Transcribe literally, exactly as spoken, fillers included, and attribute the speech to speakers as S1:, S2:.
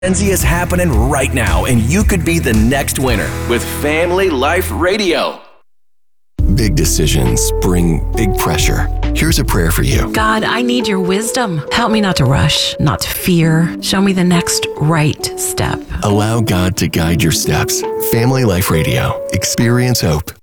S1: Frenzy is happening right now, and you could be the next winner with Family Life Radio.
S2: Big decisions bring big pressure. Here's a prayer for you.
S3: God, I need your wisdom. Help me not to rush, not to fear. Show me the next right step.
S2: Allow God to guide your steps. Family Life Radio. Experience hope.